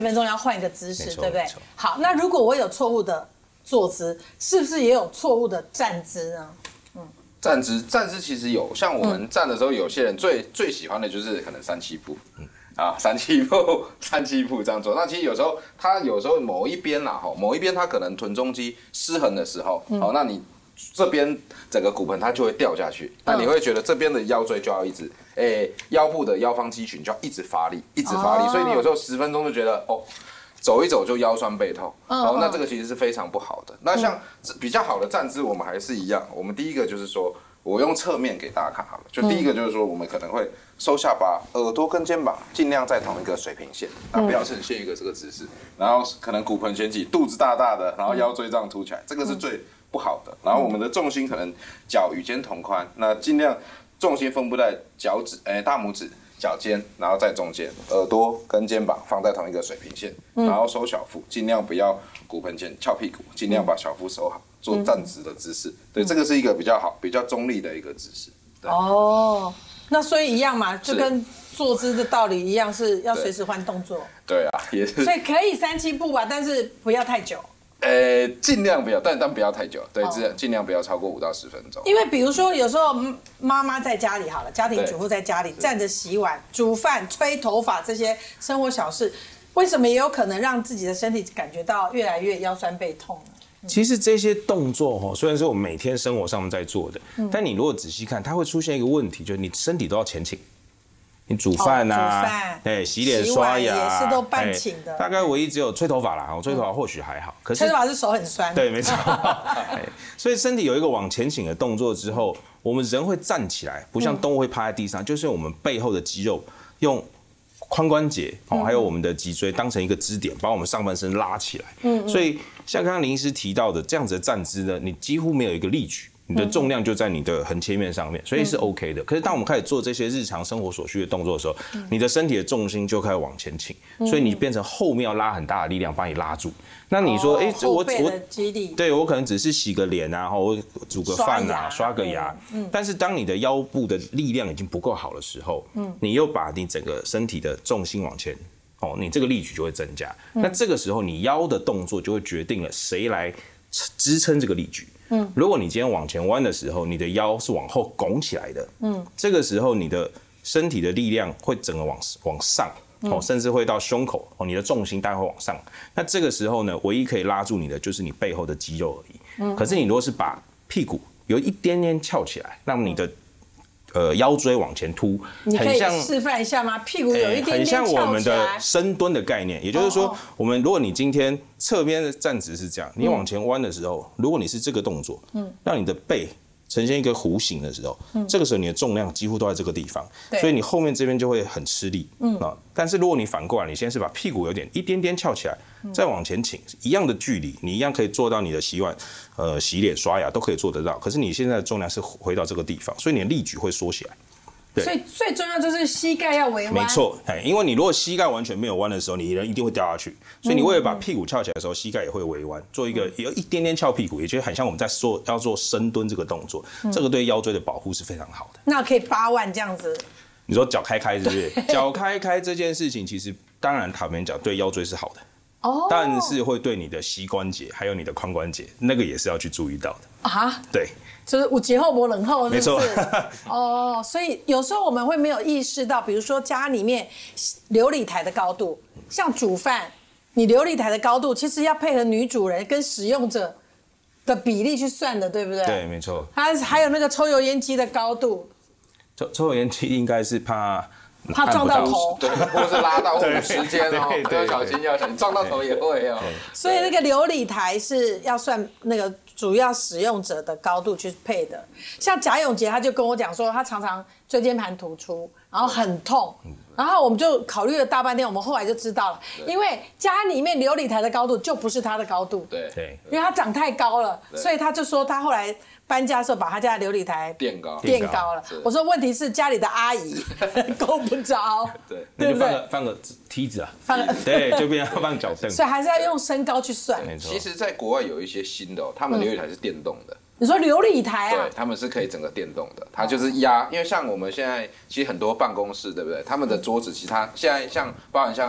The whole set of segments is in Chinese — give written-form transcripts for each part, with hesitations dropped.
分钟要换一个姿势，对不对？好，那如果我有错误的坐姿，是不是也有错误的站姿呢？ 站姿其实有，像我们站的时候，有些人最喜欢的就是可能3-7步，3-7步这样做。那其实有时候某一边某一边它可能臀中肌失衡的时候，那你这边整个骨盆它就会掉下去，那你会觉得这边的腰椎就要一直，腰部的腰方肌群就要一直发力，所以你有时候10分钟就觉得走一走就腰酸背痛，那这个其实是非常不好的。那像比较好的站姿，我们还是一样，我们第一个就是说，我用侧面给大家看好了，就第一个就是说，我们可能会收下巴，耳朵跟肩膀尽量在同一个水平线，那不要呈现一个这个姿势，然后可能骨盆前倾，肚子大大的，然后腰椎这样凸起来，这个是最不好的。然后我们的重心可能脚与肩同宽，那尽量重心分布在脚趾，大拇指、脚尖，然后在中间，耳朵跟肩膀放在同一个水平线，然后收小腹，尽量不要骨盆前翘屁股，尽量把小腹收好，做站直的姿势。对，这个是一个比较好、比较中立的一个姿势。 哦，那所以一样嘛，就跟坐姿的道理一样，是要随时换动作。 对啊，也是。 所以可以3-7步吧，但是不要太久。 尽量不要，但不要太久，对，尽量不要超过5到10分钟。 因为比如说有时候妈妈在家里好了，家庭主妇在家里站着洗碗、煮饭、吹头发这些生活小事，为什么也有可能让自己的身体感觉到越来越腰酸背痛呢？ 其实这些动作虽然是我们每天生活上面在做的，但你如果仔细看，它会出现一个问题，就是你身体都要前倾。你煮饭啊，洗脸刷牙也是都半倾的。 大概唯一只有吹头发啦，吹头发或许还好，可是吹头发是手很酸。 对，没错。所以身体有一个往前倾的动作之后，我们人会站起来，不像动物会趴在地上，就是我们背后的肌肉用髋关节还有我们的脊椎当成一个支点，把我们上半身拉起来。所以像刚刚林医师提到的这样子的站姿呢，你几乎没有一个力矩。你的重量就在你的横切面上面，所以是 OK 的。可是当我们开始做这些日常生活所需的动作的时候，你的身体的重心就开始往前倾，所以你变成后面要拉很大的力量把你拉住。那你说， 我对我可能只是洗个脸啊，或煮个饭啊，刷个牙。但是当你的腰部的力量已经不够好的时候，你又把你整个身体的重心往前，你这个力矩就会增加。那这个时候你腰的动作就会决定了谁来支撑这个力矩。如果你今天往前弯的时候，你的腰是往后拱起来的，这个时候你的身体的力量会整个往上，甚至会到胸口，你的重心大概会往上。那这个时候呢，唯一可以拉住你的就是你背后的肌肉而已。可是你如果是把屁股有一点点翘起来，让你的腰椎往前凸， 你可以示范一下吗？屁股有一点点很像我们的翘起来深蹲的概念，也就是说，我们如果你今天侧边的站直是这样，你往前弯的时候，如果你是这个动作，让你的背呈现一个弧形的时候，这个时候你的重量几乎都在这个地方，所以你后面这边就会很吃力。但是如果你反过来，你先是把屁股一点点翘起来，再往前倾，一样的距离，你一样可以做到你的洗碗、洗脸、刷牙都可以做得到。可是你现在的重量是回到这个地方，所以你的力矩会缩起来。 所以最重要就是膝盖要微弯。 没错，因为你如果膝盖完全没有弯的时候，你人一定会掉下去。所以你为了把屁股翘起来的时候，膝盖也会微弯，做一个有一点点翘屁股，也就很像我们在要做深蹲这个动作。这个对腰椎的保护是非常好的。 那可以8万这样子。 你说脚开开是不是？脚开开这件事情，其实当然坦白讲对腰椎是好的。但是会对你的膝关节还有你的髋关节，那个也是要去注意到的啊。对， 就是有前后磨冷后， 没错。 所以有时候我们会没有意识到，比如说家里面流理台的高度，像煮饭，你流理台的高度其实要配合女主人跟使用者的比例去算的，对不对？ 对，没错。 还有那个抽油烟机的高度， 抽油烟机应该是怕撞到头， 对，或是拉到时间要小心，撞到头也会哦。 所以那个流理台是要算那个主要使用者的高度去配的。像贾永杰他就跟我讲说，他常常椎间盘突出，然后很痛，然后我们就考虑了大半天，我们后来就知道了，因为家里面流理台的高度就不是他的高度， 对， 因为他长太高了，所以他就说他后来搬家的时候把他家的流理台垫高了。我说问题是家里的阿姨够不着， 对不对？放个梯子啊，对，就变成放脚凳， 所以还是要用身高去算。 其实，在国外有一些新的，他们流理台是电动的。 你说流理台啊？ 对，他们是可以整个电动的，它就是压，因为像我们现在其实很多办公室，对不对？他们的桌子其实它现在包含像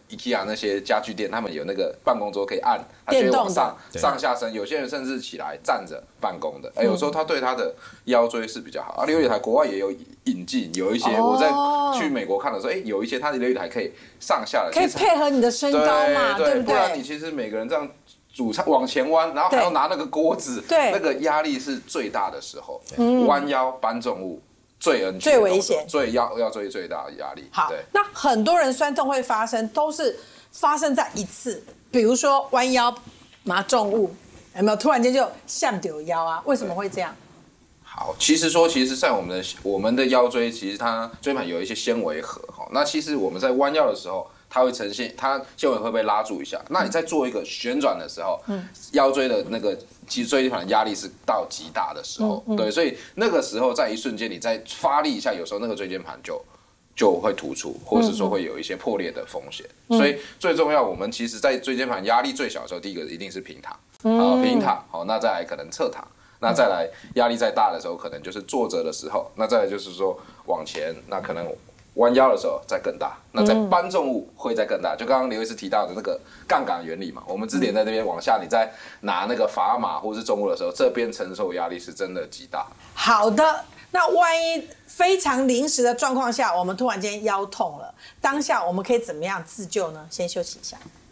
IKEA 那些家具店，他们有那个办公桌可以按，它就会往上下升。有些人甚至起来站着办公的，有时候他对他的腰椎是比较好。啊，流理台国外也有引进，有一些我在去美国看的时候，有一些它的流理台可以上下的， 可以配合你的身高嘛，对不对？ 不然你其实每个人这样煮菜往前弯，然后还要拿那个锅子，那个压力是最大的时候。弯腰搬重物。最 NG 最危险， 要最大的压力。 好，那很多人酸痛会发生，都是发生在一次，比如说弯腰拿重物，有没有突然间就向丢腰啊？为什么会这样？ 好，其实在我们的腰椎，其实它椎盘有一些纤维核，那其实我们在弯腰的时候，它会呈现，它纤维会被拉住一下。那你在做一个旋转的时候，腰椎的那个脊椎盘的压力是到极大的时候，对，所以那个时候在一瞬间你再发力一下，有时候那个椎间盘就会突出，或者是说会有一些破裂的风险。所以最重要，我们其实在椎间盘压力最小的时候，第一个一定是平躺，平躺，好，那再来可能侧躺。那再来压力再大的时候，可能就是坐着的时候，那再来就是说往前，那可能弯腰的时候再更大，那再搬重物会再更大。就刚刚刘医师提到的那个杠杆原理嘛，我们支点在这边往下，你在拿那个砝码或是重物的时候，这边承受压力是真的极大。 好的，那万一非常临时的状况下，我们突然间腰痛了，当下我们可以怎么样自救呢？先休息一下。